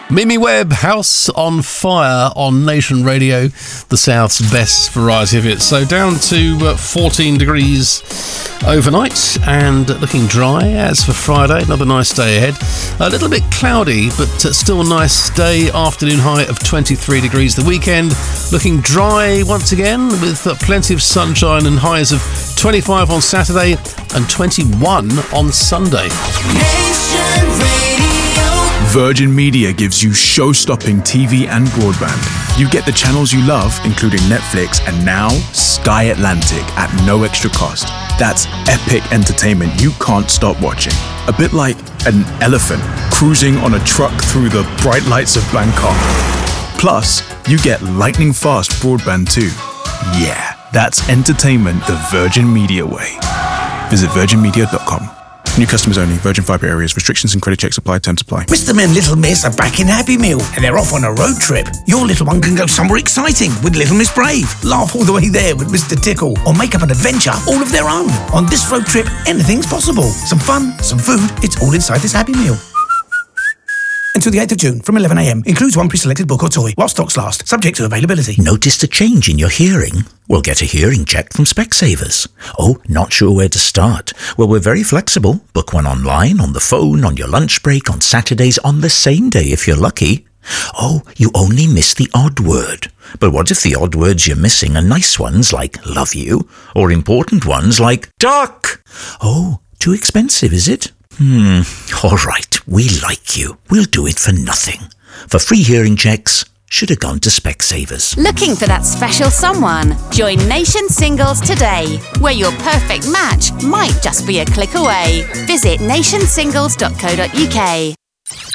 Mimi Webb, House on Fire on Nation Radio, the South's best variety of hits. So down to 14 degrees overnight and looking dry as for Friday. Another nice day ahead. A little bit cloudy, but still a nice day. Afternoon high of 23 degrees. The weekend looking dry once again with plenty of sunshine and highs of 25 on Saturday and 21 on Sunday. Nation Radio. Virgin Media gives you show-stopping TV and broadband. You get the channels you love, including Netflix, and now Sky Atlantic at no extra cost. That's epic entertainment you can't stop watching. A bit like an elephant cruising on a truck through the bright lights of Bangkok. Plus, you get lightning-fast broadband too. Yeah, that's entertainment the Virgin Media way. Visit virginmedia.com. New customers only. Virgin Fibre areas. Restrictions and credit checks apply. Terms apply. Mr. and Little Miss are back in Happy Meal and they're off on a road trip. Your little one can go somewhere exciting with Little Miss Brave. Laugh all the way there with Mr. Tickle or make up an adventure all of their own. On this road trip, anything's possible. Some fun, some food. It's all inside this Happy Meal. Until the 8th of June from 11am. Includes one pre-selected book or toy while stocks last. Subject to availability. Noticed a change in your hearing? Well, get a hearing check from Specsavers. Oh, not sure where to start? Well, we're very flexible. Book one online, on the phone, on your lunch break, on Saturdays, on the same day if you're lucky. Oh, you only miss the odd word. But what if the odd words you're missing are nice ones like love you, or important ones like duck? Oh, too expensive, is it? All right, we like you. We'll do it for nothing. For free hearing checks, should have gone to Specsavers. Looking for that special someone? Join Nation Singles today, where your perfect match might just be a click away. Visit nationsingles.co.uk.